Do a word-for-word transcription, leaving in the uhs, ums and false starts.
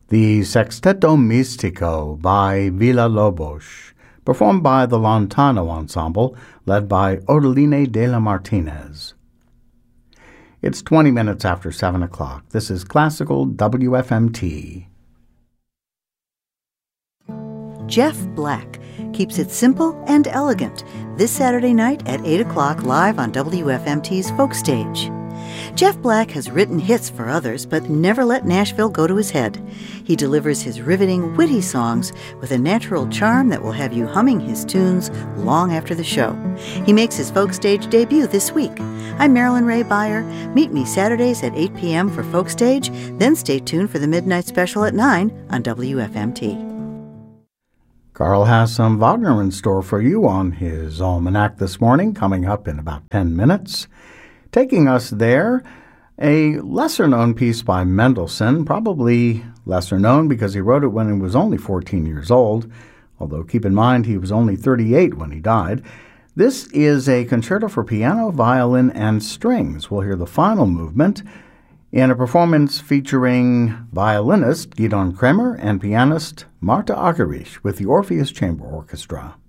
The Sexteto Místico by Villa-Lobos, performed by the Lontano Ensemble, led by Odeline de la Martinez. It's twenty minutes after seven o'clock. This is Classical W F M T. Jeff Black keeps it simple and elegant this Saturday night at eight o'clock live on W F M T's Folk Stage. Jeff Black has written hits for others, but never let Nashville go to his head. He delivers his riveting, witty songs with a natural charm that will have you humming his tunes long after the show. He makes his Folk Stage debut this week. I'm Marilyn Ray Beyer. Meet me Saturdays at eight p.m. for Folk Stage, then stay tuned for the Midnight Special at nine on W F M T. Carl has some Wagner in store for you on his almanac this morning, coming up in about ten minutes. Taking us there, a lesser-known piece by Mendelssohn, probably lesser known because he wrote it when he was only fourteen years old, although keep in mind he was only thirty-eight when he died. This is a concerto for piano, violin, and strings. We'll hear the final movement in a performance featuring violinist Gidon Kremer and pianist Marta Argerich with the Orpheus Chamber Orchestra.